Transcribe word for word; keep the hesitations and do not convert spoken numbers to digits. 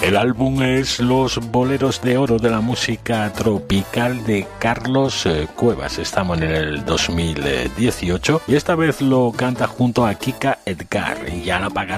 El álbum es Los Boleros de Oro de la música tropical de Carlos Cuevas. Estamos en el dos mil dieciocho y esta vez lo canta junto a Kika Edgar. Y ya la paga